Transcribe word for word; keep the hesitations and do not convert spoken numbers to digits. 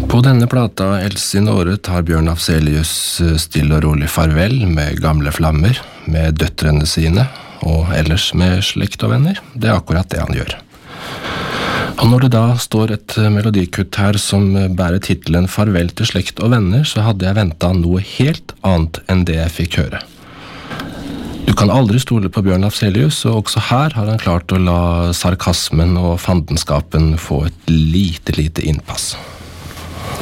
På denne plata Else sin åre tar Bjørn Afzelius stille og rolig farvel med gamle flammer, med døtrene sine, og ellers med slekt og venner. Det er akkurat det han gjør. Og når det da står et melodikutt her som bærer titelen Farvel til slekt og venner, så hadde jeg ventet noe helt annet enn det jeg fikk høre. Du kan aldri stole på Bjørn Afzelius, og også her har han klart å la sarkasmen og fandenskapen få et lite, lite innpass.